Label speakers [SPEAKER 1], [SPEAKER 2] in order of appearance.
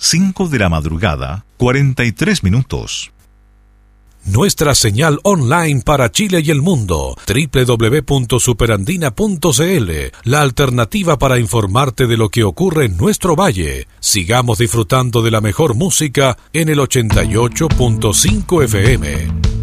[SPEAKER 1] 5 de la madrugada, 43 minutos.
[SPEAKER 2] Nuestra señal online para Chile y el mundo, www.superandina.cl, la alternativa para informarte de lo que ocurre en nuestro valle. Sigamos disfrutando de la mejor música en el 88.5 FM.